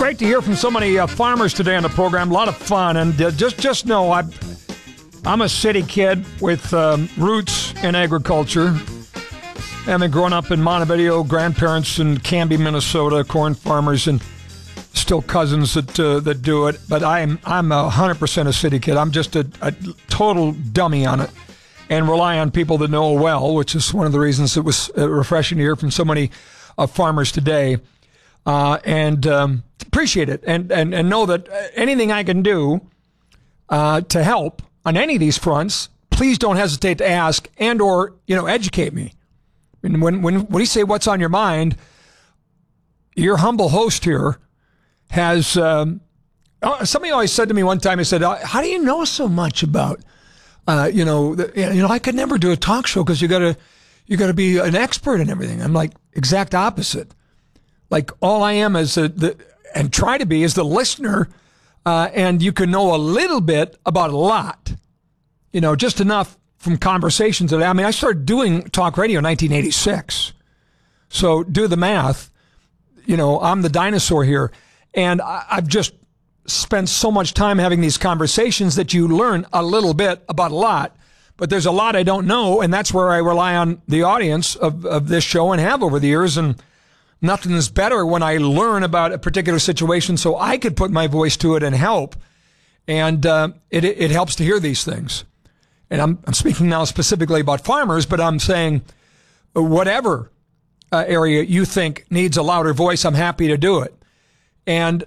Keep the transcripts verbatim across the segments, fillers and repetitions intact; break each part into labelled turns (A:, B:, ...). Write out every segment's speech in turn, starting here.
A: Great to hear from so many uh, farmers today on the program. A lot of fun. And uh, just just know I, I'm a city kid with um, roots in agriculture. Having grown up in Montevideo, grandparents in Canby, Minnesota, corn farmers, and still cousins that uh, that do it. But I'm I'm a hundred percent a city kid. I'm just a, a total dummy on it, and rely on people that know well, which is one of the reasons it was uh, refreshing to hear from so many uh, farmers today. Uh, and um, appreciate it, and, and and know that anything I can do uh, to help on any of these fronts, please don't hesitate to ask and or you know educate me. And when when when you say what's on your mind, your humble host here has. Um, somebody always said to me one time, he said, "How do you know so much about uh, you know the, you know I could never do a talk show because you gotta you gotta be an expert in everything." I'm like, exact opposite. Like all I am is a, the and try to be is the listener, uh, and you can know a little bit about a lot, you know, just enough from conversations that I mean I started doing talk radio in nineteen eighty-six, so do the math. You know, I'm the dinosaur here, and I, I've just spent so much time having these conversations that you learn a little bit about a lot, but there's a lot I don't know, and that's where I rely on the audience of of this show and have over the years. And nothing is better when I learn about a particular situation so I could put my voice to it and help. And uh, it it helps to hear these things. And I'm, I'm speaking now specifically about farmers, but I'm saying whatever uh, area you think needs a louder voice, I'm happy to do it. And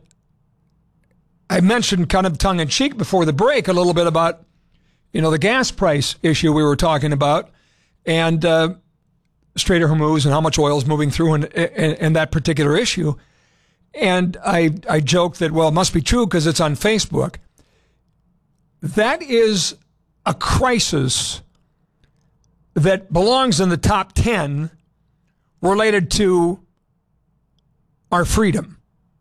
A: I mentioned kind of tongue-in-cheek before the break a little bit about, you know, the gas price issue we were talking about. And uh Strait of Hormuz and how much oil is moving through and, and, and that particular issue. And I, I joke that, well, it must be true because it's on Facebook. That is a crisis that belongs in the top ten related to our freedom.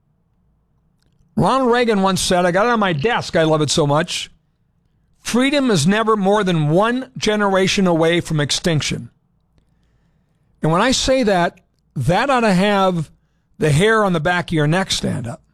A: Ronald Reagan once said, I got it on my desk, I love it so much, freedom is never more than one generation away from extinction. And when I say that, that ought to have the hair on the back of your neck stand up.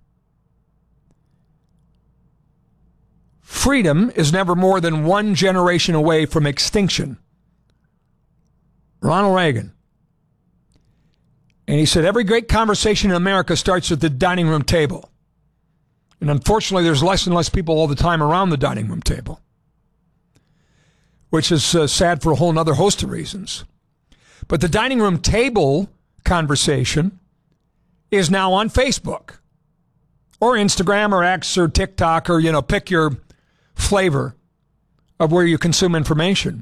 A: Freedom is never more than one generation away from extinction. Ronald Reagan. And he said, every great conversation in America starts at the dining room table. And unfortunately, there's less and less people all the time around the dining room table, which is uh, sad for a whole other host of reasons. But the dining room table conversation is now on Facebook or Instagram or X or TikTok or, you know, pick your flavor of where you consume information.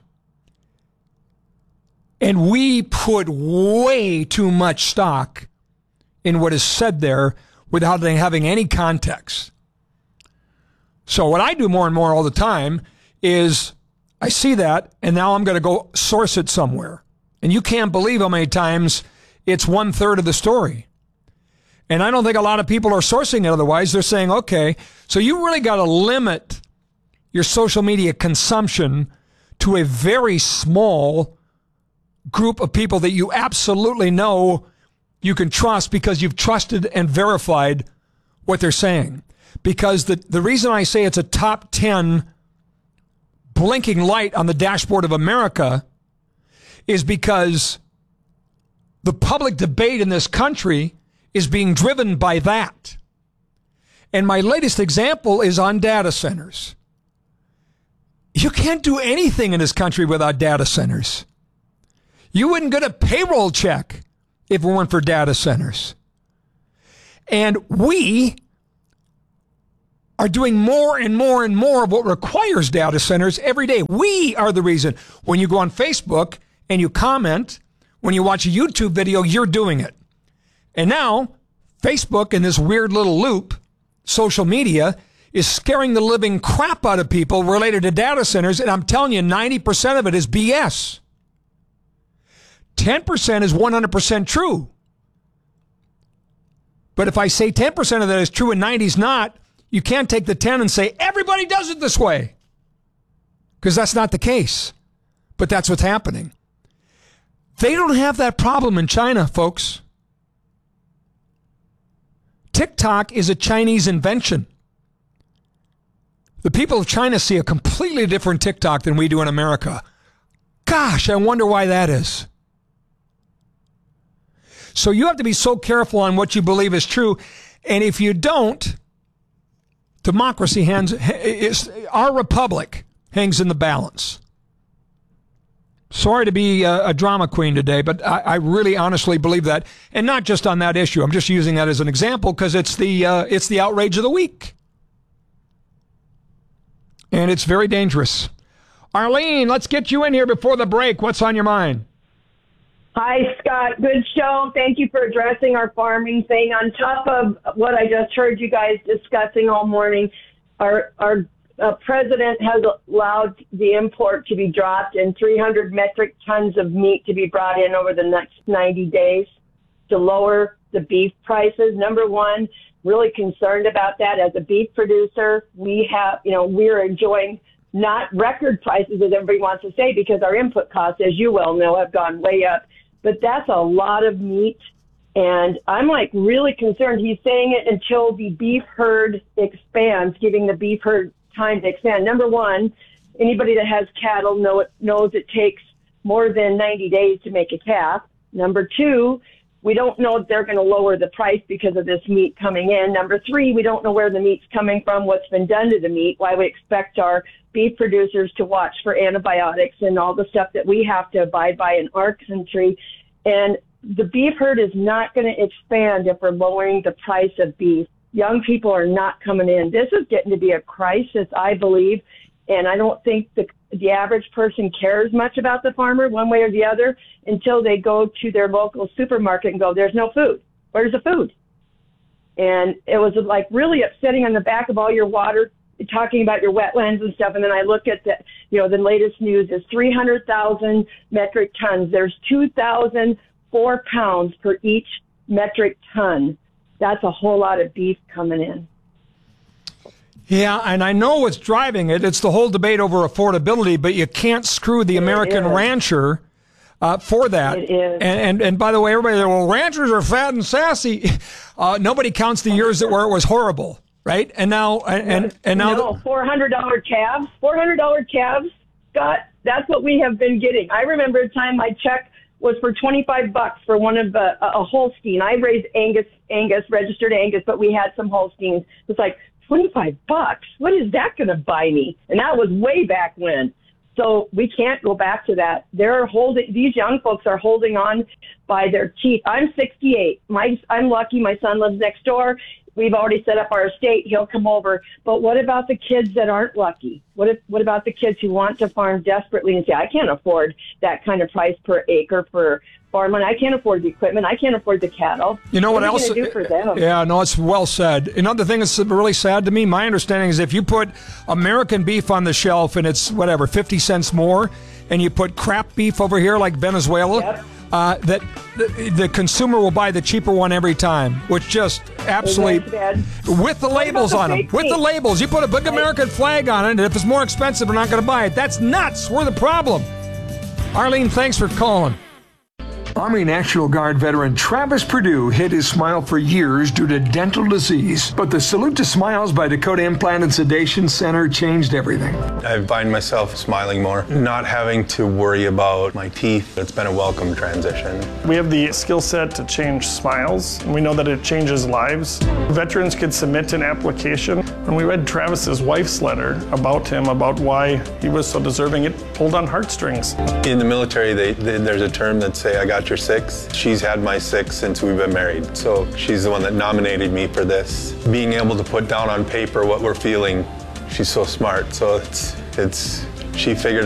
A: And we put way too much stock in what is said there without having any context. So what I do more and more all the time is I see that and now I'm going to go source it somewhere. And you can't believe how many times it's one third of the story. And I don't think a lot of people are sourcing it otherwise. They're saying, okay, so you really got to limit your social media consumption to a very small group of people that you absolutely know you can trust because you've trusted and verified what they're saying. Because the, the reason I say it's a top ten blinking light on the dashboard of America is because the public debate in this country is being driven by that. And my latest example is on data centers. You can't do anything in this country without data centers. You wouldn't get a payroll check if it weren't for data centers. And we are doing more and more and more of what requires data centers every day. We are the reason. When you go on Facebook and you comment, when you watch a YouTube video, you're doing it. And now, Facebook in this weird little loop, social media, is scaring the living crap out of people related to data centers, and I'm telling you, ninety percent of it is B S. ten percent is one hundred percent true. But if I say ten percent of that is true and ninety is not, you can't take the ten and say, everybody does it this way. Because that's not the case. But that's what's happening. They don't have that problem in China, folks. TikTok is a Chinese invention. The people of China see a completely different TikTok than we do in America. Gosh, I wonder why that is. So you have to be so careful on what you believe is true. And if you don't, democracy hangs, is, our republic hangs in the balance. Sorry to be a, a drama queen today, but I, I really honestly believe that. And not just on that issue. I'm just using that as an example because it's the uh, it's the outrage of the week. And it's very dangerous. Arlene, let's get you in here before the break. What's on your mind?
B: Hi, Scott. Good show. Thank you for addressing our farming thing. On top of what I just heard you guys discussing all morning, our our uh, president has allowed the import to be dropped and three hundred metric tons of meat to be brought in over the next ninety days to lower the beef prices. Number one, really concerned about that. As a beef producer, we have, you know, we're enjoying not record prices as everybody wants to say because our input costs, as you well know, have gone way up. But that's a lot of meat. And I'm like really concerned. He's saying it until the beef herd expands, giving the beef herd time to expand. Number one, anybody that has cattle know it, knows it takes more than ninety days to make a calf. Number two, we don't know if they're going to lower the price because of this meat coming in. Number three, we don't know where the meat's coming from, what's been done to the meat, why we expect our beef producers to watch for antibiotics and all the stuff that we have to abide by in our country. And the beef herd is not going to expand if we're lowering the price of beef. Young people are not coming in. This is getting to be a crisis, I believe, and I don't think the the average person cares much about the farmer one way or the other until they go to their local supermarket and go, there's no food. Where's the food? And it was like really upsetting on the back of all your water, talking about your wetlands and stuff. And then I look at the, you know, the latest news is three hundred thousand metric tons. There's two thousand four pounds per each metric ton. That's a whole lot of beef coming in.
A: Yeah, and I know what's driving it. It's the whole debate over affordability, but you can't screw the American rancher uh, for that.
B: It is.
A: And, and and by the way, everybody, well, ranchers are fat and sassy. Uh, nobody counts the years that where it was horrible, right? And now, and and, and now,
B: no, four hundred dollar calves, four hundred dollar calves, Scott. That's what we have been getting. I remember a time my check was for twenty-five bucks for one of the, a, a Holstein. I raised Angus, Angus, registered Angus, but we had some Holsteins. It's like, twenty-five bucks? What is that going to buy me? And that was way back when. So we can't go back to that. They're holding, these young folks are holding on by their teeth. I'm sixty-eight. My, I'm lucky. My son lives next door. We've already set up our estate. He'll come over. But what about the kids that aren't lucky? What if, what about the kids who want to farm desperately and say, I can't afford that kind of price per acre for farmland. I can't afford the equipment. I can't afford the cattle.
A: You know what,
B: what
A: else?
B: Do for them?
A: Yeah, no, it's well said. Another thing that's really sad to me, my understanding is if you put American beef on the shelf and it's whatever, fifty cents more, and you put crap beef over here like Venezuela,
B: yep.
A: uh, that the, the consumer will buy the cheaper one every time, which just absolutely, with the labels on them, with the labels, you put a big American flag on it, and if it's more expensive, we're not going to buy it. That's nuts. We're the problem. Arlene, thanks for calling. Army National Guard veteran Travis Perdue hid his smile for years due to dental disease, but the Salute to Smiles by Dakota Implant and Sedation Center changed everything.
C: I find myself smiling more, not having to worry about my teeth. It's been a welcome transition.
D: We have the skill set to change smiles, and we know that it changes lives. Veterans could submit an application. When we read Travis's wife's letter about him, about why he was so deserving, it pulled on heartstrings.
C: In the military, they, they, there's a term that say, I got your six. She's had my six since we've been married. So she's the one that nominated me for this. Being able to put down on paper what we're feeling, she's so smart. So it's, it's she figured